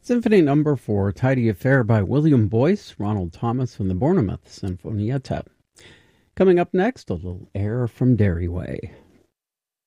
Symphony Number 4, Tidy Affair by William Boyce, Ronald Thomas, and the Bournemouth Sinfonietta. Coming up next, a little air from Dairy Way.